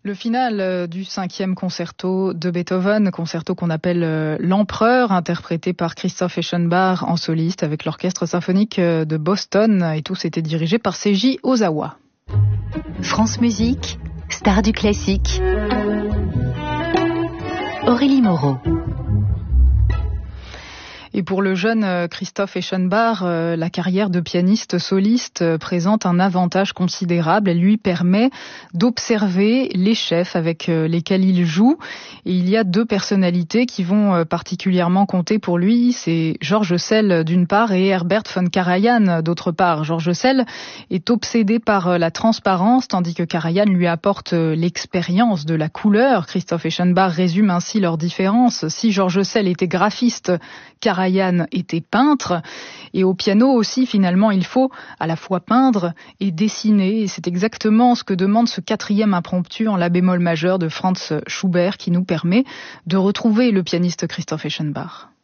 Le final du 5e concerto de Beethoven, concerto qu'on appelle l'Empereur, interprété par Christoph Eschenbach en soliste avec l'Orchestre symphonique de Boston, et tous étaient dirigés par Seiji Ozawa. France Musique, star du classique. Aurélie Moreau. Et pour le jeune Christoph Eschenbach, la carrière de pianiste soliste présente un avantage considérable. Elle lui permet d'observer les chefs avec lesquels il joue. Et il y a deux personnalités qui vont particulièrement compter pour lui. C'est George Szell d'une part et Herbert von Karajan d'autre part. George Szell est obsédé par la transparence, tandis que Karajan lui apporte l'expérience de la couleur. Christoph Eschenbach résume ainsi leurs différences. Si George Szell était graphiste, Karajan était peintre, et au piano aussi, finalement, il faut à la fois peindre et dessiner, et c'est exactement ce que demande ce 4e impromptu en la bémol majeur de Franz Schubert qui nous permet de retrouver le pianiste Christoph Eschenbach.